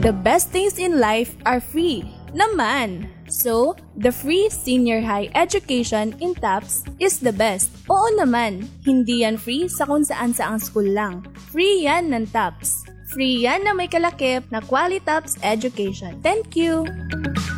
The best things in life are free naman. So, the free senior high education in TAPS is the best. Oo naman, hindi yan free sa kung saan-saang school lang. Free yan ng TAPS. Free yan na may kalakip na Quality TAPS education. Thank you!